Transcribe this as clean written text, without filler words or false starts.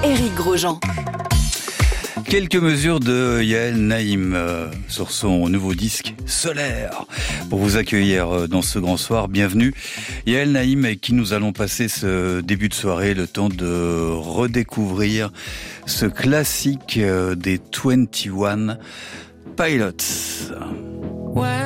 Éric Grosjean. Quelques mesures de Yael Naïm sur son nouveau disque Solaire pour vous accueillir dans ce grand soir. Bienvenue Yael Naïm, avec qui nous allons passer ce début de soirée, le temps de redécouvrir ce classique des 21 Pilots.